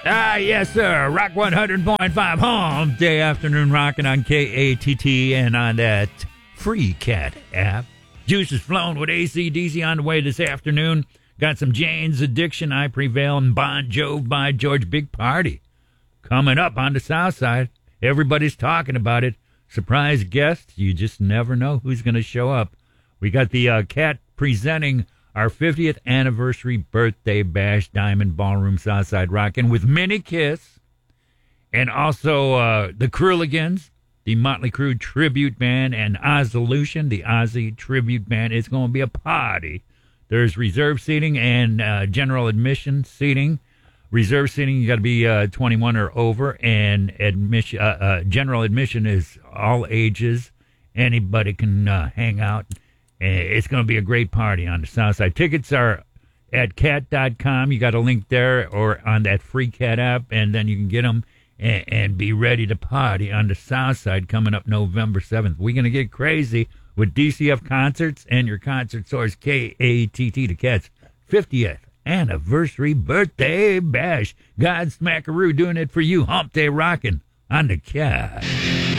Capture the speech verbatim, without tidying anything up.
Ah, yes, sir. Rock one hundred point five home day afternoon rocking on K A T T and on that free cat app. Juice is flowing with A C D C on the way this afternoon. Got some Jane's Addiction, I Prevail, and Bon Jovi by George. Big party coming up on the south side. Everybody's talking about it. Surprise guests. You just never know who's going to show up. We got the uh, Cat presenting our fiftieth anniversary birthday bash, Diamond Ballroom, Southside Rockin' with Mini Kiss, and also uh, the Kruligans, the Motley Crue tribute band, and Ozzolution, the Ozzy tribute band. It's going to be a party. There's reserve seating and uh, general admission seating. Reserve seating, you got to be uh, twenty-one or over, and admission, uh, uh, general admission is all ages. Anybody can uh, hang out. It's going to be a great party on the south side. Tickets are at cat dot com. You got a link there or on that free Cat app, and then you can get them and, and be ready to party on the south side coming up November seventh. We're going to get crazy with D C F Concerts and your concert source, K A T T, the Cat's fiftieth anniversary birthday bash. God Smackaroo doing it for you. Hump Day rocking on the Cat.